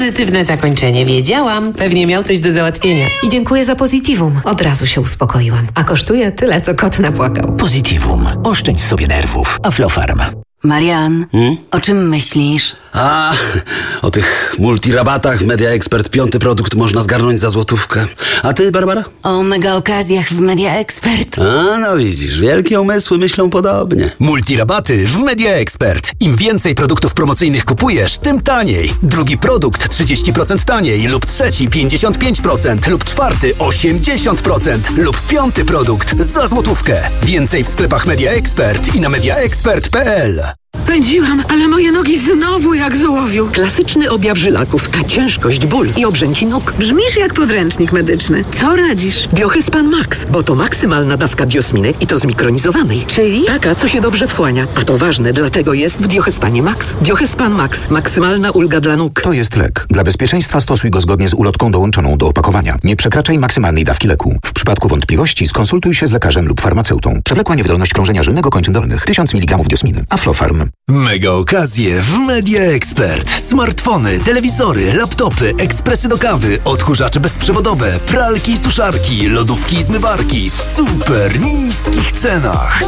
Pozytywne zakończenie, wiedziałam. Pewnie miał coś do załatwienia. I dziękuję za Positivum. Od razu się uspokoiłam. A kosztuje tyle, co kot napłakał. Positivum. Oszczędź sobie nerwów. Aflofarm. Marian, o czym myślisz? O tych multirabatach w Media Expert 5. produkt można zgarnąć za złotówkę. A ty, Barbara? O mega okazjach w Media Expert. No widzisz, wielkie umysły myślą podobnie. Multirabaty w Media Expert. Im więcej produktów promocyjnych kupujesz, tym taniej. Drugi produkt 30% taniej lub trzeci 55% lub czwarty 80% lub 5. produkt za złotówkę. Więcej w sklepach Media Expert i na mediaexpert.pl. Pędziłam, ale moje nogi znowu jak z ołowiu. Klasyczny objaw żylaków, ciężkość, ból i obrzęki nóg. Brzmisz jak podręcznik medyczny. Co radzisz? Diohespan Max, bo to maksymalna dawka diosminy i to zmikronizowanej. Czyli? Taka, co się dobrze wchłania. A to ważne, dlatego jest w Diohespanie Max. Diohespan Max. Maksymalna ulga dla nóg. To jest lek. Dla bezpieczeństwa stosuj go zgodnie z ulotką dołączoną do opakowania. Nie przekraczaj maksymalnej dawki leku. W przypadku wątpliwości skonsultuj się z lekarzem lub farmaceutą. Przewlekła niewydolność krążenia żylnego kończyn dolnych. 1000 mg diosminy. Aflofarm. Mega okazje w Media Expert. Smartfony, telewizory, laptopy, ekspresy do kawy, odkurzacze bezprzewodowe, pralki i suszarki, lodówki i zmywarki w super niskich cenach.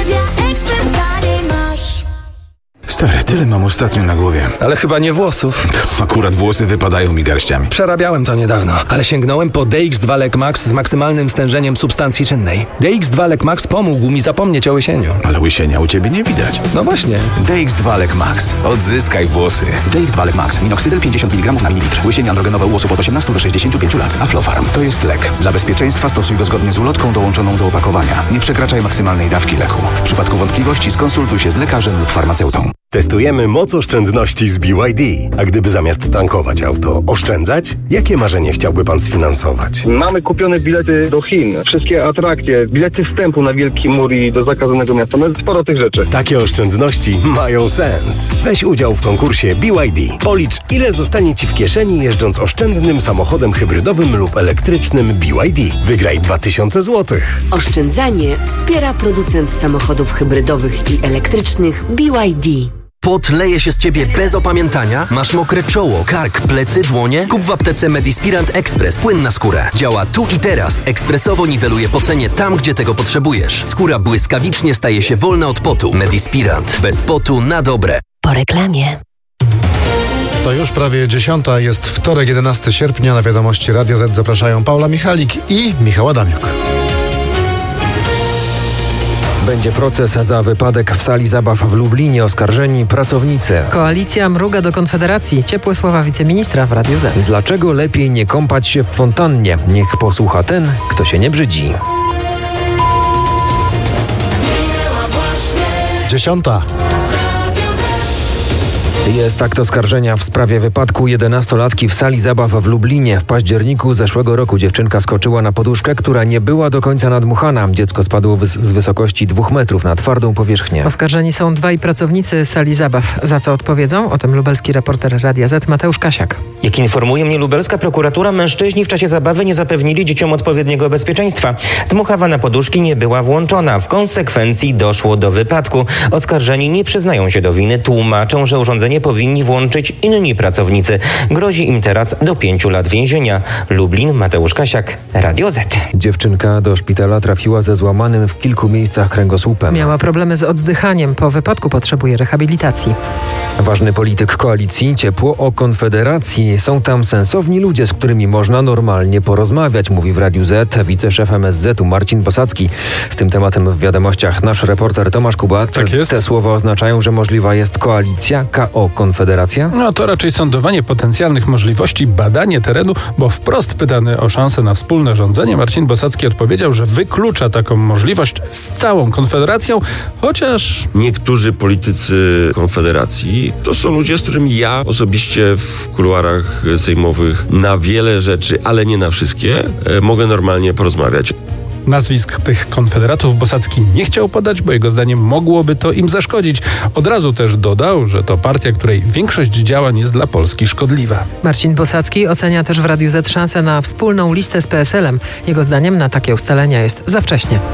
Stary, tyle mam ostatnio na głowie. Ale chyba nie włosów. Akurat włosy wypadają mi garściami. Przerabiałem to niedawno, ale sięgnąłem po DX2 Lek Max z maksymalnym stężeniem substancji czynnej. DX2 Lek Max pomógł mi zapomnieć o łysieniu. Ale łysienia u ciebie nie widać. No właśnie. DX2 Lek Max. Odzyskaj włosy. DX2 Lek Max. Minoxydil 50 mg na mililitr. Łysienie androgenowe u osób od 18 do 65 lat. Aflofarm. To jest lek. Dla bezpieczeństwa stosuj go zgodnie z ulotką dołączoną do opakowania. Nie przekraczaj maksymalnej dawki leku. W przypadku wątpliwości skonsultuj się z lekarzem lub farmaceutą. Testujemy moc oszczędności z BYD. A gdyby zamiast tankować auto oszczędzać, jakie marzenie chciałby pan sfinansować? Mamy kupione bilety do Chin, wszystkie atrakcje, bilety wstępu na Wielki Mur i do zakazanego miasta, no sporo tych rzeczy. Takie oszczędności mają sens. Weź udział w konkursie BYD. Policz, ile zostanie ci w kieszeni jeżdżąc oszczędnym samochodem hybrydowym lub elektrycznym BYD. Wygraj 2000 zł. Oszczędzanie wspiera producent samochodów hybrydowych i elektrycznych BYD. Pot leje się z ciebie bez opamiętania? Masz mokre czoło, kark, plecy, dłonie? Kup w aptece Medispirant Express płyn na skórę. Działa tu i teraz. Ekspresowo niweluje pocenie tam, gdzie tego potrzebujesz. Skóra błyskawicznie staje się wolna od potu. Medispirant. Bez potu na dobre. Po reklamie. To już prawie 10. Jest wtorek, 11 sierpnia. Na wiadomości Radio Z zapraszają Paula Michalik i Michał Adamiuk. Będzie proces za wypadek w sali zabaw w Lublinie. Oskarżeni pracownicy. Koalicja mruga do Konfederacji. Ciepłe słowa wiceministra w Radiu Z. Dlaczego lepiej nie kąpać się w fontannie? Niech posłucha ten, kto się nie brzydzi. 10. Jest akt oskarżenia w sprawie wypadku 11-latki w sali zabaw w Lublinie. W październiku zeszłego roku dziewczynka skoczyła na poduszkę, która nie była do końca nadmuchana. Dziecko spadło z wysokości 2 metrów na twardą powierzchnię. Oskarżeni są 2 pracownicy sali zabaw. Za co odpowiedzą? O tym lubelski reporter Radia Z Mateusz Kasiak. Jak informuje mnie lubelska prokuratura, mężczyźni w czasie zabawy nie zapewnili dzieciom odpowiedniego bezpieczeństwa. Dmuchawa na poduszki nie była włączona. W konsekwencji doszło do wypadku. Oskarżeni nie przyznają się do winy, tłumaczą, że urządzenie powinni włączyć inni pracownicy. Grozi im teraz do 5 lat więzienia. Lublin, Mateusz Kasiak, Radio Z. Dziewczynka do szpitala trafiła ze złamanym w kilku miejscach kręgosłupem. Miała problemy z oddychaniem. Po wypadku potrzebuje rehabilitacji. Ważny polityk koalicji, ciepło o Konfederacji. Są tam sensowni ludzie, z którymi można normalnie porozmawiać, mówi w Radiu Z wiceszef MSZ-u Marcin Bosacki. Z tym tematem w wiadomościach nasz reporter Tomasz Kuba. Tak jest. Te słowa oznaczają, że możliwa jest koalicja KO Konfederacja? No to raczej sądowanie potencjalnych możliwości, badanie terenu, bo wprost pytany o szansę na wspólne rządzenie, Marcin Bosacki odpowiedział, że wyklucza taką możliwość z całą Konfederacją, chociaż... Niektórzy politycy Konfederacji to są ludzie, z którymi ja osobiście w kuluarach sejmowych na wiele rzeczy, ale nie na wszystkie, mogę normalnie porozmawiać. Nazwisk tych konfederatów Bosacki nie chciał podać, bo jego zdaniem mogłoby to im zaszkodzić. Od razu też dodał, że to partia, której większość działań jest dla Polski szkodliwa. Marcin Bosacki ocenia też w Radiu Z szansę na wspólną listę z PSL-em. Jego zdaniem na takie ustalenia jest za wcześnie.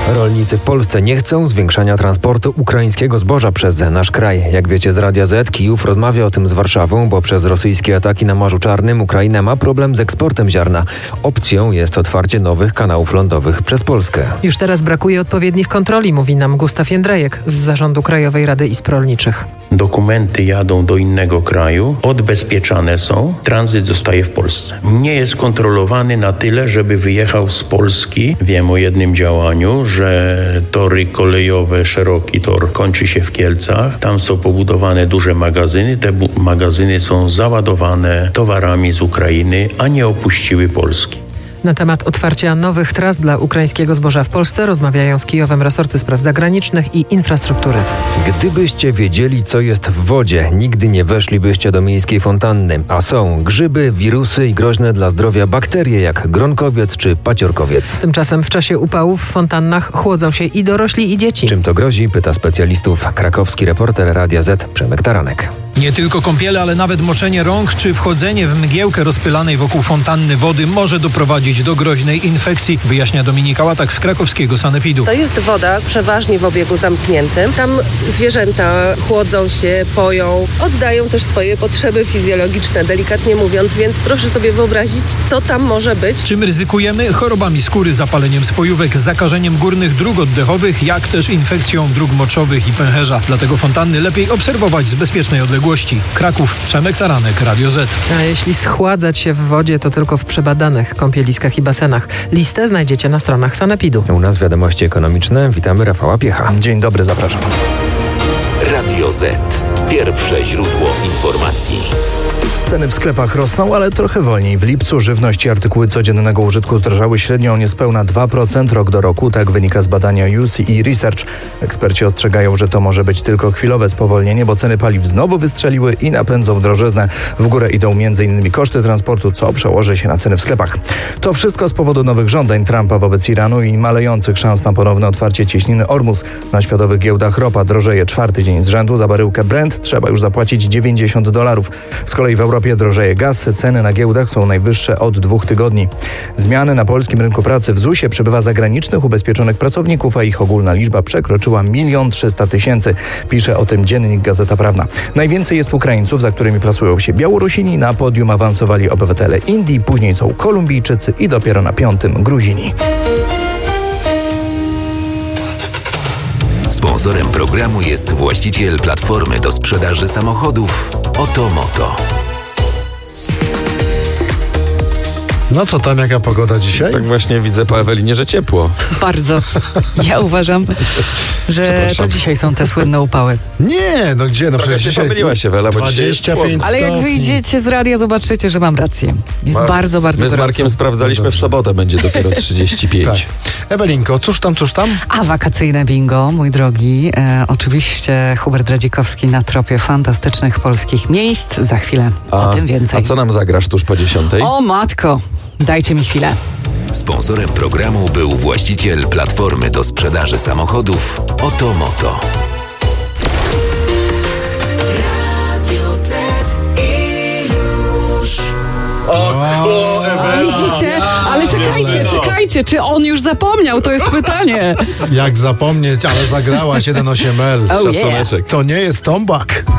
Rolnicy w Polsce nie chcą zwiększania transportu ukraińskiego zboża przez nasz kraj. Jak wiecie z Radia Z, Kijów rozmawia o tym z Warszawą, bo przez rosyjskie ataki na Morzu Czarnym Ukraina ma problem z eksportem ziarna. Opcją jest otwarcie nowych kanałów lądowych przez Polskę. Już teraz brakuje odpowiednich kontroli, mówi nam Gustaw Jędrajek z Zarządu Krajowej Rady Izb Rolniczych. Dokumenty jadą do innego kraju, odbezpieczane są, tranzyt zostaje w Polsce. Nie jest kontrolowany na tyle, żeby wyjechał z Polski. Wiem o jednym działaniu, że tory kolejowe, szeroki tor kończy się w Kielcach. Tam są pobudowane duże magazyny. Te magazyny są załadowane towarami z Ukrainy, a nie opuściły Polski. Na temat otwarcia nowych tras dla ukraińskiego zboża w Polsce rozmawiają z Kijowem resorty spraw zagranicznych i infrastruktury. Gdybyście wiedzieli, co jest w wodzie, nigdy nie weszlibyście do miejskiej fontanny. A są grzyby, wirusy i groźne dla zdrowia bakterie jak gronkowiec czy paciorkowiec. Tymczasem w czasie upałów w fontannach chłodzą się i dorośli, i dzieci. Czym to grozi? Pyta specjalistów krakowski reporter Radia Z Przemek Taranek. Nie tylko kąpiele, ale nawet moczenie rąk czy wchodzenie w mgiełkę rozpylanej wokół fontanny wody może doprowadzić do groźnej infekcji, wyjaśnia Dominika Łatak z krakowskiego sanepidu. To jest woda przeważnie w obiegu zamkniętym. Tam zwierzęta chłodzą się, poją, oddają też swoje potrzeby fizjologiczne, delikatnie mówiąc, więc proszę sobie wyobrazić, co tam może być. Czym ryzykujemy? Chorobami skóry, zapaleniem spojówek, zakażeniem górnych dróg oddechowych, jak też infekcją dróg moczowych i pęcherza. Dlatego fontanny lepiej obserwować z bezpiecznej odległości. Kraków, Przemek Taranek, Radio Z. A jeśli schładzać się w wodzie, to tylko w przebadanych kąpieliskach i basenach. Listę znajdziecie na stronach sanepidu. U nas wiadomości ekonomiczne. Witamy Rafała Piecha. Dzień dobry, zapraszam. Radio Z. Pierwsze źródło informacji. Ceny w sklepach rosną, ale trochę wolniej. W lipcu żywność i artykuły codziennego użytku zdrożały średnio o niespełna 2% rok do roku. Tak wynika z badania UCE Research. Eksperci ostrzegają, że to może być tylko chwilowe spowolnienie, bo ceny paliw znowu wystrzeliły i napędzą drożyznę. W górę idą m.in. koszty transportu, co przełoży się na ceny w sklepach. To wszystko z powodu nowych żądań Trumpa wobec Iranu i malejących szans na ponowne otwarcie cieśniny Ormus. Na światowych giełdach ropa drożeje 4. dzień z rzędu. Za baryłkę Brent trzeba już zapłacić $90. Z kolei w Europie drożeje gaz, ceny na giełdach są najwyższe od 2 tygodni. Zmiany na polskim rynku pracy. W ZUS-ie przybywa zagranicznych ubezpieczonych pracowników, a ich ogólna liczba przekroczyła 1 300 000. Pisze o tym dziennik Gazeta Prawna. Najwięcej jest Ukraińców, za którymi plasują się Białorusini. Na podium awansowali obywatele Indii, później są Kolumbijczycy i dopiero na 5. Gruzini. Sponsorem programu jest właściciel platformy do sprzedaży samochodów Otomoto. No co tam, jaka pogoda dzisiaj? Tak właśnie widzę po Ewelinie, że ciepło. Bardzo. Ja uważam, że to dzisiaj są te słynne upały. Nie, no gdzie? No przecież dzisiaj pomyliła się Wela, bo 25 Ale jak wyjdziecie z radia, zobaczycie, że mam rację. Jest bardzo, bardzo My z gorąco. Markiem sprawdzaliśmy w sobotę, będzie dopiero 35. Tak. Ewelinko, cóż tam? A wakacyjne bingo, mój drogi. Oczywiście Hubert Radzikowski na tropie fantastycznych polskich miejsc. Za chwilę o tym więcej. A co nam zagrasz tuż po 10? O matko, dajcie mi chwilę. Sponsorem programu był właściciel platformy do sprzedaży samochodów Otomoto. Widzicie? Ale czekajcie, czy on już zapomniał? To jest pytanie. Jak zapomnieć, ale zagrałaś 1.8L. Oh yeah. To nie jest tombak.